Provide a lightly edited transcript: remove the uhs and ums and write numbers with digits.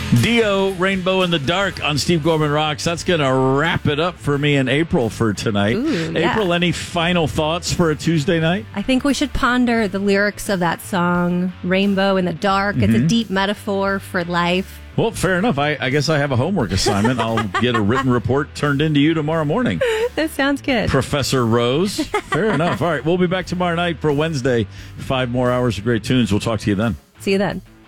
Dio, Rainbow in the Dark on Steve Gorman Rocks. That's going to wrap it up for me and April for tonight. Ooh, yeah. April, any final thoughts for a Tuesday night? I think we should ponder the lyrics of that song, Rainbow in the Dark. It's a deep metaphor for life. Well, fair enough. I guess I have a homework assignment. I'll get a written report turned into you tomorrow morning. That sounds good. Professor Rose. Fair enough. All right, we'll be back tomorrow night for Wednesday. 5 more hours of great tunes. We'll talk to you then. See you then.